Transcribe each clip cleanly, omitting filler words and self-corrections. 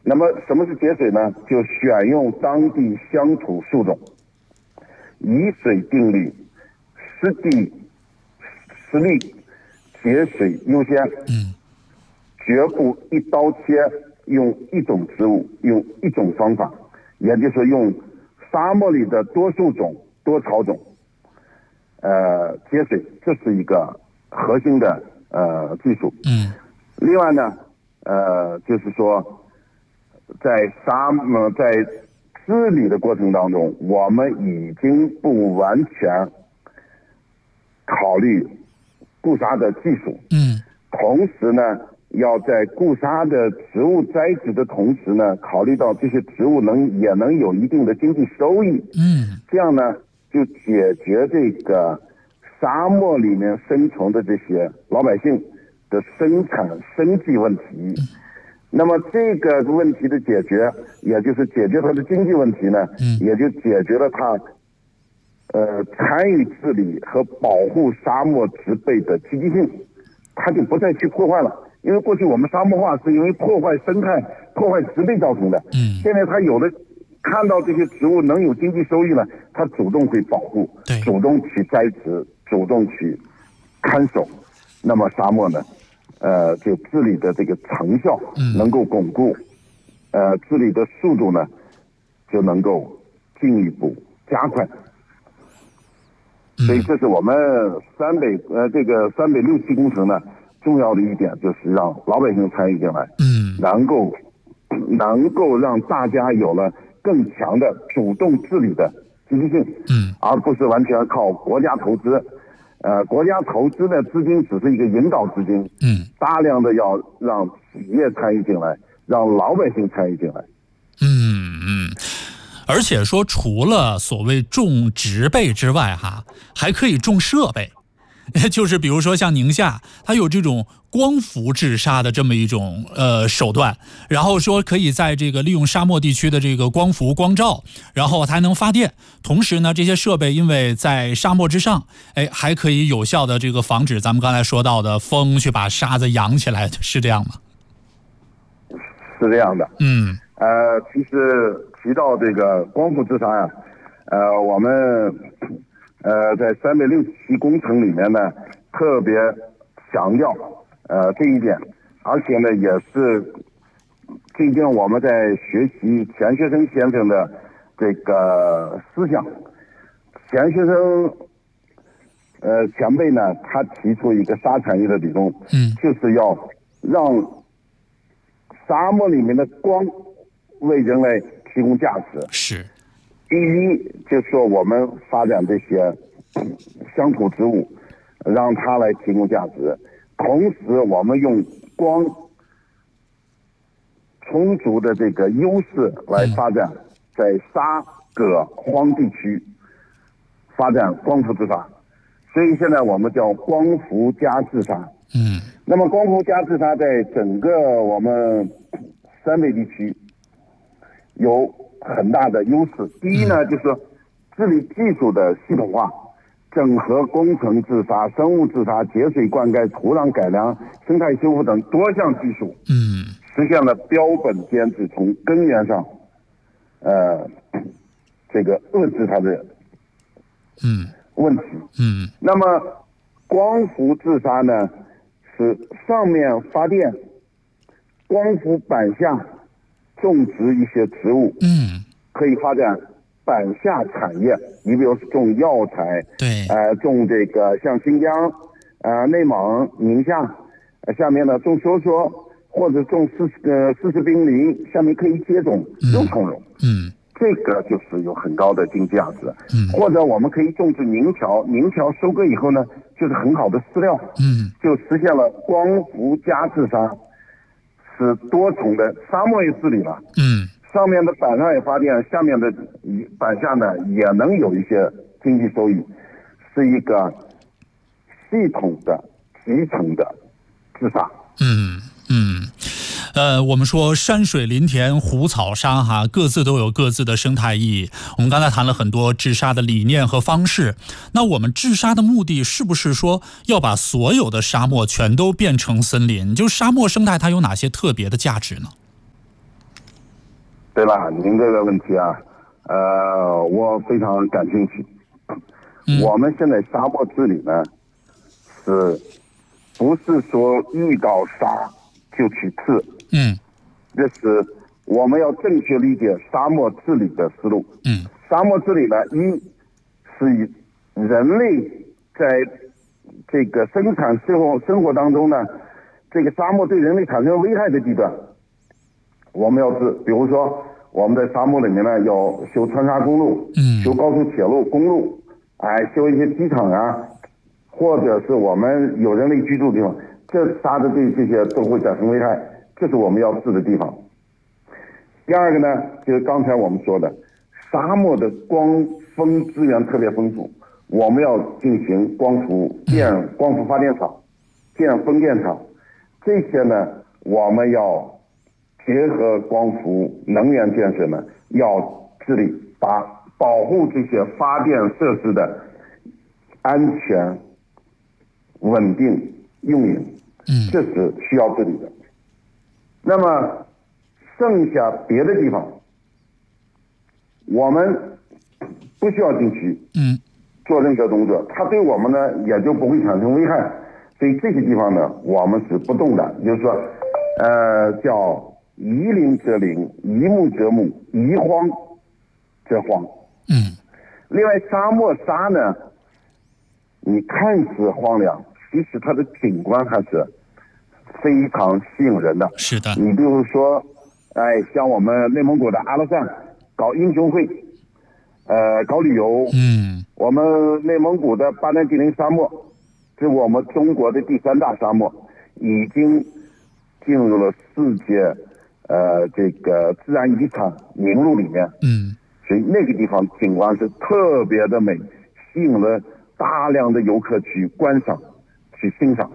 那么什么是节水呢？就选用当地乡土树种，以水定律，湿地实力，节水优先。绝不一刀切，用一种植物，用一种方法，也就是用沙漠里的多树种、多草种，节水，这是一个核心的技术。另外呢，就是说，在治理的过程当中，我们已经不完全考虑固沙的技术。同时呢，要在固沙的植物栽植的同时呢，考虑到这些植物也能有一定的经济收益。这样呢，就解决这个沙漠里面生存的这些老百姓的生产生计问题。那么这个问题的解决，也就是解决它的经济问题呢，也就解决了它参与治理和保护沙漠植被的积极性，它就不再去破坏了。因为过去我们沙漠化是因为破坏生态、破坏植被造成的。现在它有的看到这些植物能有经济收益了，它主动会保护，主动去栽植，主动去看守。那么沙漠呢，就治理的这个成效能够巩固，治理的速度呢就能够进一步加快。所以这是我们这个三北六期工程呢重要的一点，就是让老百姓参与进来，能够让大家有了更强的主动治理的积极性，而不是完全靠国家投资。国家投资的资金只是一个引导资金，大量的要让企业参与进来，让老百姓参与进来。 而且说除了所谓种植被之外还可以种设备，就是比如说像宁夏，它有这种光伏治沙的这么一种手段，然后说可以在这个利用沙漠地区的这个光伏光照，然后它还能发电。同时呢，这些设备因为在沙漠之上，还可以有效的这个防止咱们刚才说到的风去把沙子扬起来，是这样吗？ 是这样的。其实提到这个光伏治沙呀，我们在三北六期工程里面呢，特别强调这一点，而且呢，也是最近我们在学习钱学森先生的这个思想。钱学森前辈呢，他提出一个沙产业的理论，就是要让沙漠里面的光为人类提供价值。 是。 第一，就是说我们发展这些乡土植物，让它来提供价值。同时，我们用光充足的这个优势来发展，在沙葛荒地区发展光伏治沙。所以现在我们叫光伏加治沙。那么光伏加治沙在整个我们三北地区有很大的优势。第一呢，就是治理技术的系统化，整合工程治沙、生物治沙、节水灌溉、土壤改良、生态修复等多项技术，实现了标本兼治，从根源上，这个遏制它的问题。那么光伏治沙呢，是上面发电，光伏板下种植一些植物，可以发展板下产业。你比如说种药材，种这个像新疆、内蒙、宁夏，下面呢种梭梭，或者种丝丝冰梨，下面可以接种肉苁蓉。这个就是有很高的经济价值。或者我们可以种植宁条，宁条收割以后呢，就是很好的饲料。就实现了光伏加治沙，是多重的沙漠也治理了。上面的板上也发电，下面的板下呢也能有一些经济收益，是一个系统的集成的治沙。 我们说山水林田湖草沙各自都有各自的生态意义。我们刚才谈了很多治沙的理念和方式，那我们治沙的目的是不是说要把所有的沙漠全都变成森林？就沙漠生态它有哪些特别的价值呢？ 对了，您这个问题啊，我非常感兴趣。我们现在沙漠治理呢，不是说遇到沙就去治？这是我们要正确理解沙漠治理的思路。沙漠治理呢，一是以人类在这个生产生活当中呢，这个沙漠对人类产生危害的地段，我们要治。比如说我们在沙漠里面呢，要修穿沙公路，修高速铁路、公路，修一些机场啊，或者是我们有人类居住的地方，这沙子对这些都会产生危害，这是我们要治的地方。第二个呢，就是刚才我们说的，沙漠的光风资源特别丰富，我们要进行光伏，建光伏发电厂，建风电场，这些呢，我们要结合光伏能源建设呢，要治理，保护这些发电设施的安全、稳定用营，这是需要治理的。那么剩下别的地方，我们不需要进去做任何动作，它对我们呢也就不会产生危害。所以这些地方呢，我们是不动的，就是说，叫宜林则林，宜木则木，宜荒则荒。另外，沙漠沙呢，你看似荒凉，其实它的景观还是非常吸引人的。 是的。 你比如说，像我们内蒙古的阿勒善搞英雄会，搞旅游。我们内蒙古的巴丹吉林沙漠，是我们中国的第3大沙漠，已经进入了世界这个自然遗产名录里面。所以那个地方景观是特别的美，吸引了大量的游客去观赏、去欣赏。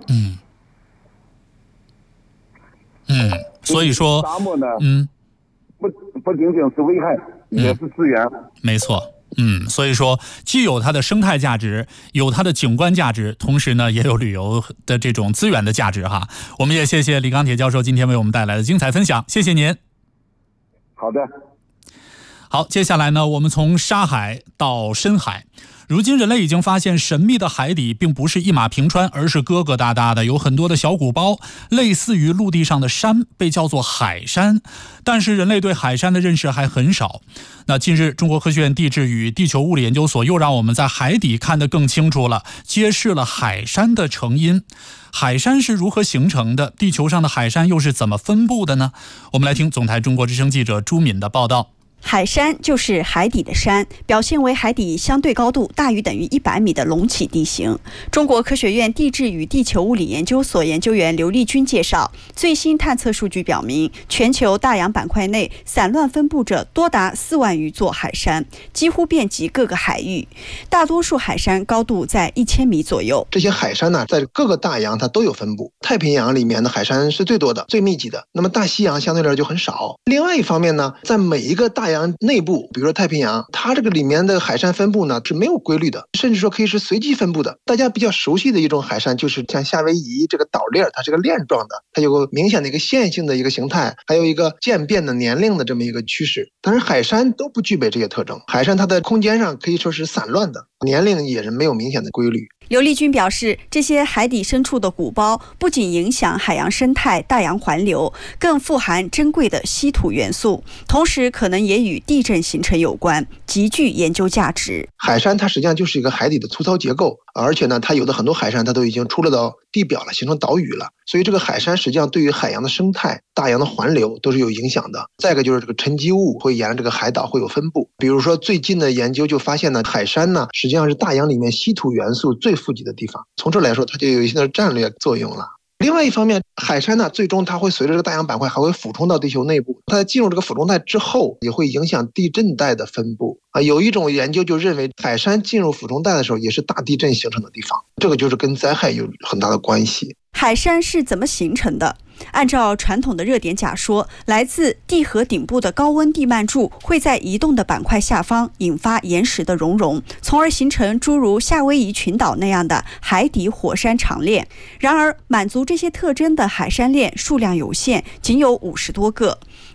所以说沙漠呢，不仅仅是危害，也是资源。 没错。所以说既有它的生态价值，有它的景观价值，同时呢也有旅游的这种资源的价值哈。我们也谢谢李钢铁教授今天为我们带来的精彩分享，谢谢您。 好的。 好，接下来呢，我们从沙海到深海。如今人类已经发现，神秘的海底并不是一马平川，而是疙疙瘩瘩的，有很多的小鼓包，类似于陆地上的山，被叫做海山。但是人类对海山的认识还很少。那近日，中国科学院地质与地球物理研究所又让我们在海底看得更清楚了，揭示了海山的成因。海山是如何形成的？地球上的海山又是怎么分布的呢？我们来听总台中国之声记者朱敏的报道。 海山就是海底的山，表现为海底相对高度大于等于100米的隆起地形。中国科学院地质与地球物理研究所研究员刘立军介绍，最新探测数据表明，全球大洋板块内散乱分布着多达4万余座海山，几乎遍及各个海域。大多数海山高度在1000米左右。 这些海山呢，在各个大洋它都有分布。太平洋里面的海山是最多的、最密集的，那么大西洋相对来说就很少。另外一方面呢，在每一个大洋内部，比如说太平洋，它这个里面的海山分布呢是没有规律的，甚至说可以是随机分布的。大家比较熟悉的一种海山就是像夏威夷这个岛链，它是个链状的，它有个明显的一个线性的一个形态，还有一个渐变的年龄的这么一个趋势。但是海山都不具备这些特征，海山它的空间上可以说是散乱的，年龄也是没有明显的规律。 刘立军表示，这些海底深处的鼓包不仅影响海洋生态、大洋环流，更富含珍贵的稀土元素，同时可能也与地震形成有关，极具研究价值。 海山它实际上就是一个海底的粗糙结构，而且呢，它有的很多海山它都已经出了到地表了，形成岛屿了，所以这个海山实际上对于海洋的生态、大洋的环流都是有影响的。再一个就是这个沉积物会沿着这个海岛会有分布，比如说最近的研究就发现呢，海山呢实际上是大洋里面稀土元素最富集的地方，从这来说它就有一定的战略作用了。另外一方面，海山呢，最终它会随着这个大洋板块还会俯冲到地球内部，它进入这个俯冲带之后，也会影响地震带的分布啊。有一种研究就认为，海山进入俯冲带的时候，也是大地震形成的地方，这个就是跟灾害有很大的关系。 海山是怎么形成的？按照传统的热点假说，来自地核顶部的高温地幔柱会在移动的板块下方引发岩石的熔融，从而形成诸如夏威夷群岛那样的海底火山长链。然而，满足这些特征的海山链数量有限，仅有50多个。